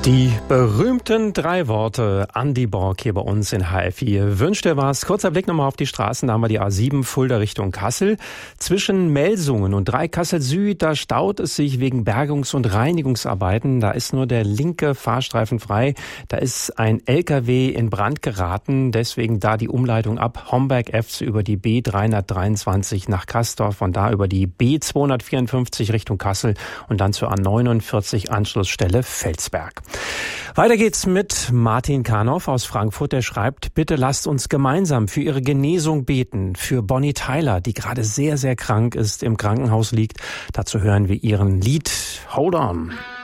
Die berühmten 3 Worte. Andi Borg hier bei uns in HR4. Wünscht er was? Kurzer Blick nochmal auf die Straßen. Da haben wir die A7 Fulda Richtung Kassel. Zwischen Melsungen und Dreikassel Süd, da staut es sich wegen Bergungs- und Reinigungsarbeiten. Da ist nur der linke Fahrstreifen frei. Da ist ein LKW in Brand geraten. Deswegen da die Umleitung ab Homberg-Efz über die B323 nach Castorf. Von da über die B254 Richtung Kassel und dann zur A49 Anschlussstelle Felsberg. Weiter geht's mit Martin Karnow aus Frankfurt. Der schreibt: Bitte lasst uns gemeinsam für ihre Genesung beten. Für Bonnie Tyler, die gerade sehr, sehr krank ist, im Krankenhaus liegt. Dazu hören wir ihren Lied Hold On.